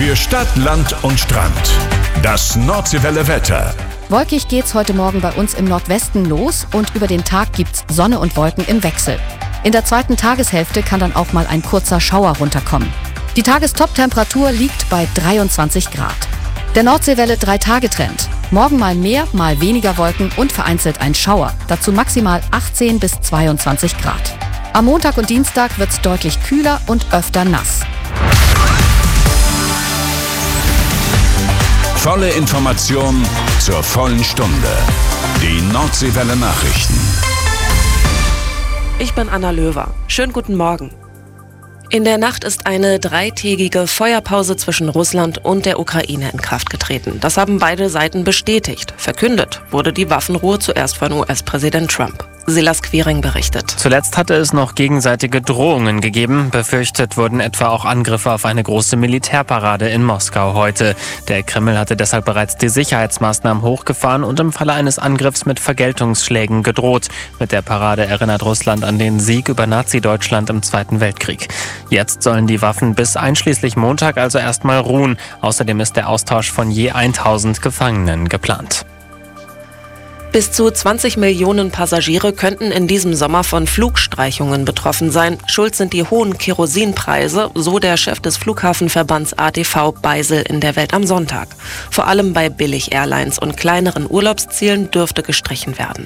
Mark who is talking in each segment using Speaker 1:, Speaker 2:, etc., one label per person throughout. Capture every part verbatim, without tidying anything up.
Speaker 1: Für Stadt, Land und Strand. Das Nordseewelle Wetter.
Speaker 2: Wolkig geht's heute Morgen bei uns im Nordwesten los und über den Tag gibt's Sonne und Wolken im Wechsel. In der zweiten Tageshälfte kann dann auch mal ein kurzer Schauer runterkommen. Die Tagestop-Temperatur liegt bei dreiundzwanzig Grad. Der Nordseewelle drei-Tage-Trend. Morgen mal mehr, mal weniger Wolken und vereinzelt ein Schauer. Dazu maximal achtzehn bis zweiundzwanzig Grad. Am Montag und Dienstag wird's deutlich kühler und öfter nass.
Speaker 1: Volle Information zur vollen Stunde. Die Nordseewelle Nachrichten.
Speaker 3: Ich bin Anna Löwer. Schönen guten Morgen. In der Nacht ist eine dreitägige Feuerpause zwischen Russland und der Ukraine in Kraft getreten. Das haben beide Seiten bestätigt. Verkündet wurde die Waffenruhe zuerst von U S-Präsident Trump. Silas Quiring berichtet.
Speaker 4: Zuletzt hatte es noch gegenseitige Drohungen gegeben. Befürchtet wurden etwa auch Angriffe auf eine große Militärparade in Moskau heute. Der Kreml hatte deshalb bereits die Sicherheitsmaßnahmen hochgefahren und im Falle eines Angriffs mit Vergeltungsschlägen gedroht. Mit der Parade erinnert Russland an den Sieg über Nazi-Deutschland im Zweiten Weltkrieg. Jetzt sollen die Waffen bis einschließlich Montag also erstmal ruhen. Außerdem ist der Austausch von je tausend Gefangenen geplant.
Speaker 3: Bis zu zwanzig Millionen Passagiere könnten in diesem Sommer von Flugstreichungen betroffen sein. Schuld sind die hohen Kerosinpreise, so der Chef des Flughafenverbands A D V Beisel in der Welt am Sonntag. Vor allem bei Billig-Airlines und kleineren Urlaubszielen dürfte gestrichen werden.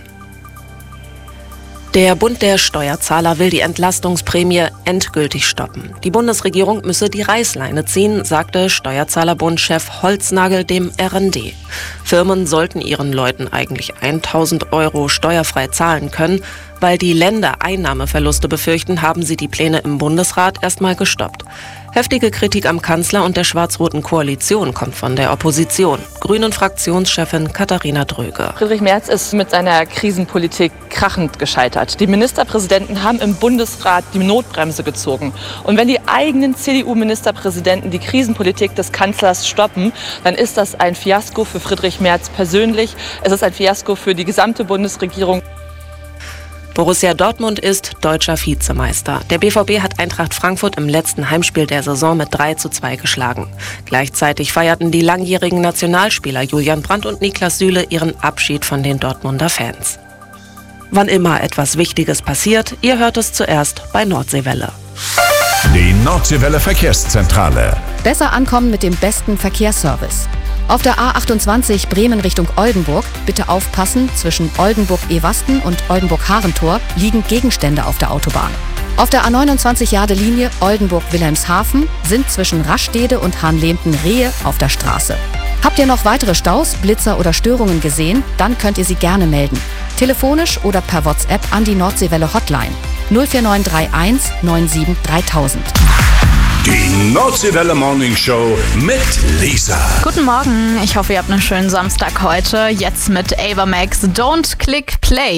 Speaker 3: Der Bund der Steuerzahler will die Entlastungsprämie endgültig stoppen. Die Bundesregierung müsse die Reißleine ziehen, sagte Steuerzahlerbund-Chef Holznagel dem R N D. Firmen sollten ihren Leuten eigentlich tausend Euro steuerfrei zahlen können. Weil die Länder Einnahmeverluste befürchten, haben sie die Pläne im Bundesrat erstmal gestoppt. Heftige Kritik am Kanzler und der schwarz-roten Koalition kommt von der Opposition. Grünen-Fraktionschefin Katharina Dröge.
Speaker 5: Friedrich Merz ist mit seiner Krisenpolitik krachend gescheitert. Die Ministerpräsidenten haben im Bundesrat die Notbremse gezogen. Und wenn die eigenen C D U-Ministerpräsidenten die Krisenpolitik des Kanzlers stoppen, dann ist das ein Fiasko für Friedrich Merz persönlich. Es ist ein Fiasko für die gesamte Bundesregierung.
Speaker 3: Borussia Dortmund ist deutscher Vizemeister. Der B V B hat Eintracht Frankfurt im letzten Heimspiel der Saison mit drei zu zwei geschlagen. Gleichzeitig feierten die langjährigen Nationalspieler Julian Brandt und Niklas Süle ihren Abschied von den Dortmunder Fans. Wann immer etwas Wichtiges passiert, ihr hört es zuerst bei Nordseewelle.
Speaker 1: Die Nordseewelle Verkehrszentrale.
Speaker 2: Besser ankommen mit dem besten Verkehrsservice. Auf der A achtundzwanzig Bremen Richtung Oldenburg, bitte aufpassen, zwischen Oldenburg-Ewasten und Oldenburg-Harentor liegen Gegenstände auf der Autobahn. Auf der A neunundzwanzig Jadelinie Oldenburg-Wilhelmshaven sind zwischen Raschstede und Hahnlehmten Rehe auf der Straße. Habt ihr noch weitere Staus, Blitzer oder Störungen gesehen? Dann könnt ihr sie gerne melden. Telefonisch oder per WhatsApp an die Nordseewelle Hotline null vier neun drei eins neun sieben dreitausend.
Speaker 1: Die Nordseewelle Morning Show mit Lisa.
Speaker 6: Guten Morgen, ich hoffe, ihr habt einen schönen Samstag heute. Jetzt mit Ava Max, Don't Click Play.